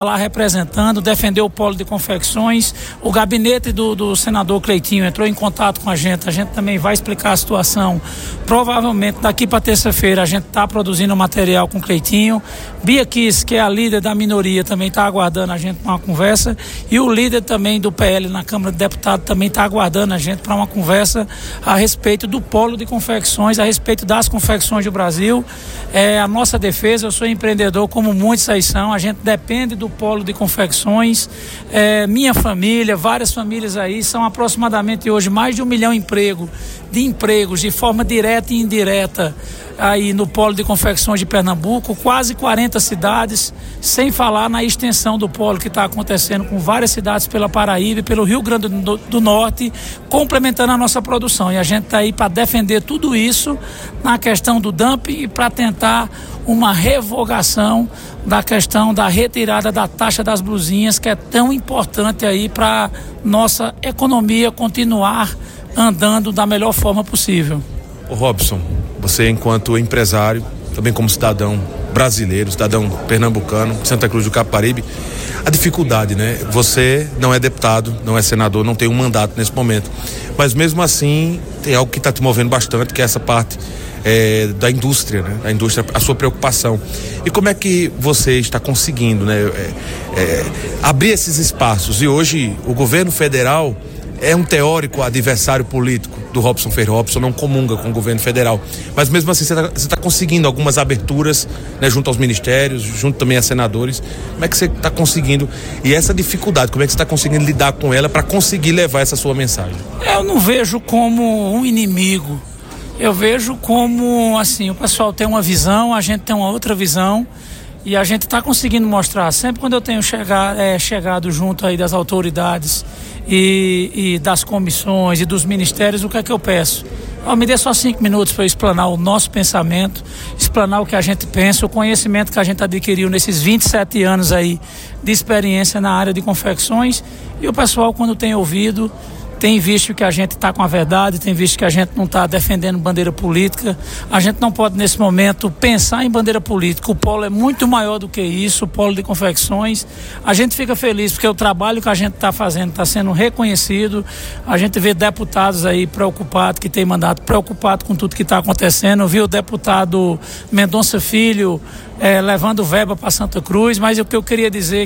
lá representando, defendeu o polo de confecções. O gabinete do senador Cleitinho entrou em contato com a gente também vai explicar a situação. Provavelmente daqui para terça-feira a gente está produzindo material com o Cleitinho. Bia Kiss, que é a líder da minoria, também está aguardando a gente para uma conversa, e o líder também do PL na Câmara de Deputados também está aguardando a gente para uma conversa a respeito do polo de confecções, a respeito das confecções do Brasil. A nossa defesa, eu sou empreendedor como muitos aí são, a gente depende do polo de confecções, minha família, várias famílias aí, são aproximadamente hoje mais de 1 milhão de empregos de forma direta e indireta aí no polo de confecções de Pernambuco, quase 40 cidades, sem falar na extensão do polo que está acontecendo com várias cidades pela Paraíba e pelo Rio Grande do Norte, complementando a nossa produção. E a gente está aí para defender tudo isso na questão do dumping e para tentar uma revogação da questão da retirada da taxa das blusinhas, que é tão importante aí para nossa economia continuar andando da melhor forma possível. Ô Robson, você enquanto empresário, também como cidadão brasileiro, cidadão pernambucano, Santa Cruz do Capibaribe, a dificuldade, né? Você não é deputado, não é senador, não tem um mandato nesse momento, mas mesmo assim tem algo que está te movendo bastante, que é essa parte da indústria, né? A indústria, a sua preocupação. E como é que você está conseguindo, né? Abrir esses espaços? E hoje o governo federal é um teórico adversário político do Robson Ferreira. Robson não comunga com o governo federal, mas mesmo assim você está conseguindo algumas aberturas, né, junto aos ministérios, junto também a senadores. Como é que você está conseguindo, e essa dificuldade, como é que você está conseguindo lidar com ela para conseguir levar essa sua mensagem? Eu não vejo como um inimigo, eu vejo como assim, o pessoal tem uma visão, a gente tem uma outra visão, e a gente está conseguindo mostrar. Sempre quando eu tenho chegado junto aí das autoridades e das comissões e dos ministérios, o que é que eu peço? Me dê só 5 minutos para eu explanar o nosso pensamento, explanar o que a gente pensa, o conhecimento que a gente adquiriu nesses 27 anos aí de experiência na área de confecções. E o pessoal, quando tem ouvido, tem visto que a gente está com a verdade, tem visto que a gente não está defendendo bandeira política. A gente não pode, nesse momento, pensar em bandeira política. O polo é muito maior do que isso, o polo de confecções. A gente fica feliz porque o trabalho que a gente está fazendo está sendo reconhecido. A gente vê deputados aí preocupados, que tem mandato, preocupado com tudo que está acontecendo. Viu o deputado Mendonça Filho levando verba para Santa Cruz, mas o que eu queria dizer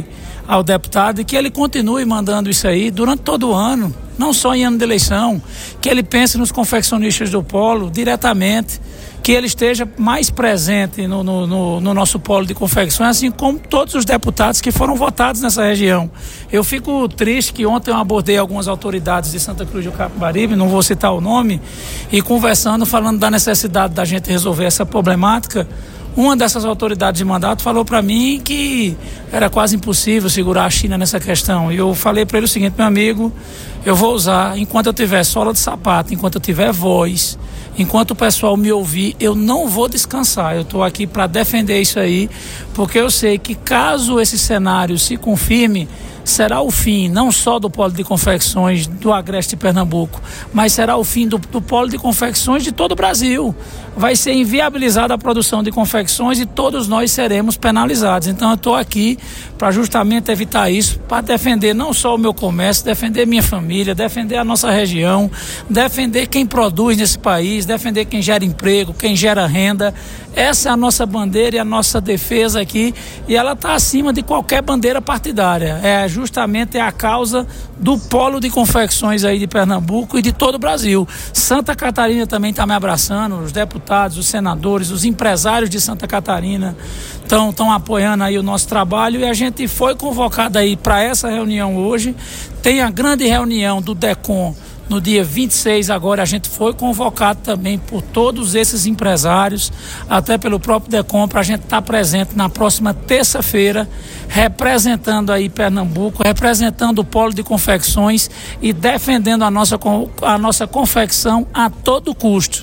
ao deputado é que ele continue mandando isso aí durante todo o ano, não só em ano de eleição, que ele pense nos confeccionistas do polo diretamente, que ele esteja mais presente no nosso polo de confecções, assim como todos os deputados que foram votados nessa região. Eu fico triste que ontem eu abordei algumas autoridades de Santa Cruz do Capibaribe, não vou citar o nome, e conversando, falando da necessidade da gente resolver essa problemática. Uma dessas autoridades de mandato falou para mim que era quase impossível segurar a China nessa questão. E eu falei para ele o seguinte: meu amigo, eu vou usar, enquanto eu tiver sola de sapato, enquanto eu tiver voz, enquanto o pessoal me ouvir, eu não vou descansar. Eu estou aqui para defender isso aí, porque eu sei que caso esse cenário se confirme, será o fim não só do polo de confecções do Agreste de Pernambuco, mas será o fim do polo de confecções de todo o Brasil. Vai ser inviabilizada a produção de confecções e todos nós seremos penalizados. Então eu estou aqui para justamente evitar isso, para defender não só o meu comércio, defender minha família, defender a nossa região, defender quem produz nesse país, defender quem gera emprego, quem gera renda. Essa é a nossa bandeira e a nossa defesa aqui, e ela está acima de qualquer bandeira partidária. Justamente a causa do polo de confecções aí de Pernambuco e de todo o Brasil. Santa Catarina também está me abraçando, os deputados, os senadores, os empresários de Santa Catarina estão apoiando aí o nosso trabalho, e a gente foi convocado aí para essa reunião hoje. Tem a grande reunião do DECOM no dia 26 agora. A gente foi convocado também por todos esses empresários, até pelo próprio DECOM, para a gente estar presente na próxima terça-feira, representando aí Pernambuco, representando o polo de confecções e defendendo a nossa confecção a todo custo.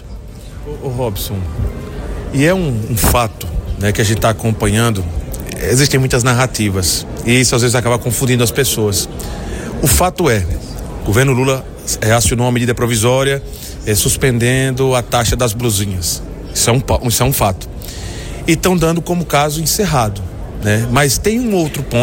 Ô Robson, e é um fato, né, que a gente está acompanhando. Existem muitas narrativas e isso às vezes acaba confundindo as pessoas. O fato o governo Lula acionou uma medida provisória suspendendo a taxa das blusinhas. Isso é um fato. E estão dando como caso encerrado, né? Mas tem um outro ponto